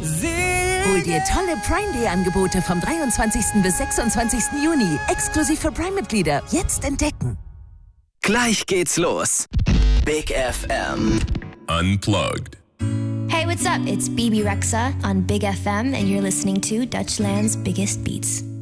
Hol dir tolle Prime Day Angebote vom 23. bis 26. Juni. Exklusiv für Prime-Mitglieder. Jetzt entdecken. Gleich geht's los. Big FM. Unplugged. Hey, what's up? It's BB Rexa on Big FM, and you're listening to Dutchland's Biggest Beats.